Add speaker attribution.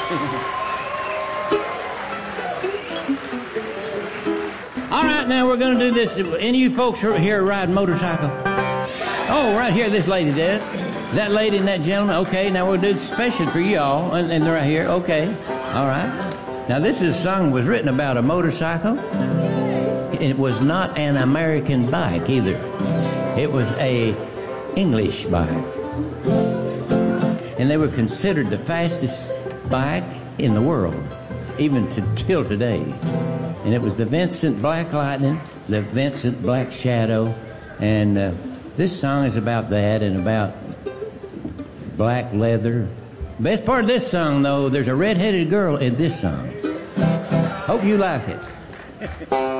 Speaker 1: All right, now we're going to do this. Any of you folks here ride motorcycle? Oh, right here, this lady does. That lady and that gentleman. Okay, now we'll do this special for y'all, and they're right here. Okay, all right. Now this is a song was written about a motorcycle. It was not an American bike either. It was a English bike, and they were considered the fastest bike in the world, even till today. And it was the Vincent Black Lightning, the Vincent Black Shadow, and this song is about that and about black leather. Best part of this song, though, there's a red-headed girl in this song. Hope you like it.